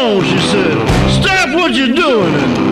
on, she said. Stop what you're doing and